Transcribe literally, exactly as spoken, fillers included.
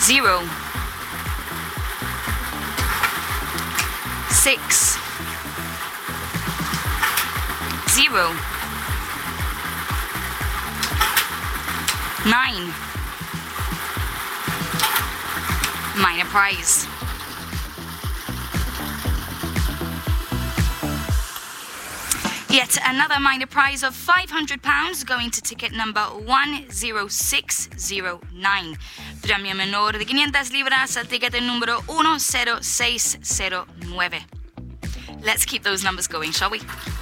zero, six, zero, nine, minor prize. Yet another minor prize of five hundred pounds going to ticket number one zero six zero nine. Premio menor de quinientas libras al ticket número uno cero seis cero nueve. Let's keep those numbers going, shall we?